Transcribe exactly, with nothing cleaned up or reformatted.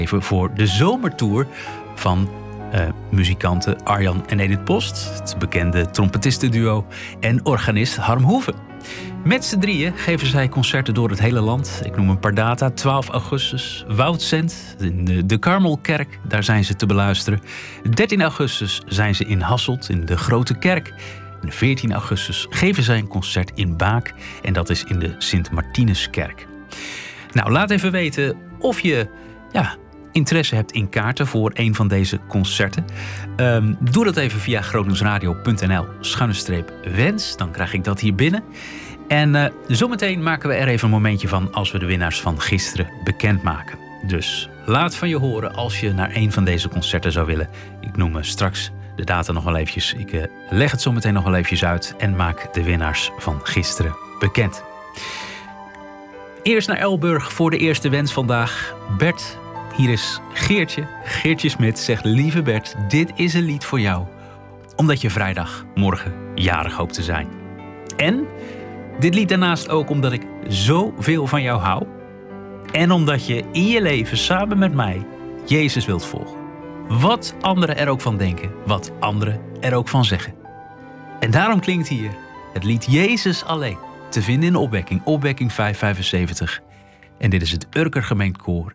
Even voor de zomertour van uh, muzikanten Arjan en Edith Post, het bekende trompetistenduo en organist Harm Hoeven. Met z'n drieën geven zij concerten door het hele land. Ik noem een paar data. twaalf augustus, Woudsend, in de, de Karmelkerk, daar zijn ze te beluisteren. dertien augustus zijn ze in Hasselt, in de Grote Kerk. En veertien augustus geven zij een concert in Baak, en dat is in de Sint-Martinuskerk. Nou, laat even weten of je ja, interesse hebt in kaarten voor een van deze concerten. Um, doe dat even via grootnieuwsradio.nl schuine streep wens. Dan krijg ik dat hier binnen. En uh, zometeen maken we er even een momentje van als we de winnaars van gisteren bekendmaken. Dus laat van je horen als je naar een van deze concerten zou willen. Ik noem me straks de data nog wel eventjes. Ik uh, leg het zometeen nog wel eventjes uit en maak de winnaars van gisteren bekend. Eerst naar Elburg voor de eerste wens vandaag. Bert, hier is Geertje. Geertje Smit zegt: lieve Bert, dit is een lied voor jou. Omdat je vrijdag morgen jarig hoopt te zijn. En dit lied daarnaast ook omdat ik zoveel van jou hou. En omdat je in je leven samen met mij Jezus wilt volgen. Wat anderen er ook van denken. Wat anderen er ook van zeggen. En daarom klinkt hier het lied Jezus alleen. Te vinden in de opwekking. Opwekking vijfhonderdvijfenzeventig. En dit is het Urker Gemengd Koor